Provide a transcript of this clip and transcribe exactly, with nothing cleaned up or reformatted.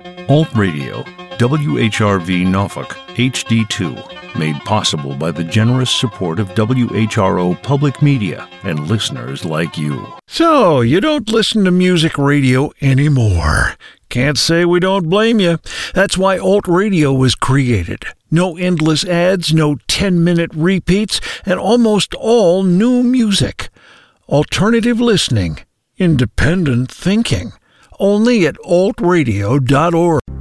Alt Radio, W H R V Norfolk, H D two, made possible by the generous support of W H R O Public Media and listeners like you. So, you don't listen to music radio anymore. Can't say we don't blame you. That's why Alt Radio was created. No endless ads, no ten-minute repeats, and almost all new music. Alternative listening. Independent thinking. Only at alt radio dot org.